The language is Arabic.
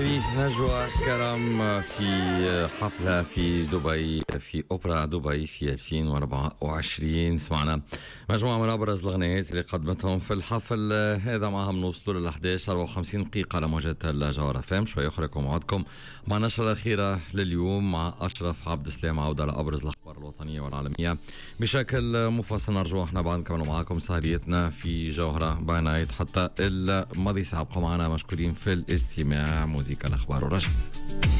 نجوى كرم في حفلة في دبي في أوبرا دبي في 2024. سمعنا مجموعة من أبرز الأغنيات اللي قدمتهم في الحفل هذا. معها بنوصلوا لل 11:54 دقيقة على موجة الجوهرة فام. شوي أخركم وعدكم مع النشرة الأخيرة لليوم مع أشرف عبد السلام. عودة لأبرز الأخبار الوطنية والعالمية بشكل مفصل. نرجو احنا بعد نكمل معاكم سهريتنا في جوهرة باي نايت حتى الماضي ساعة. ابقوا معنا مشكورين في الاستماع. موسيقى الأخبار ورجع.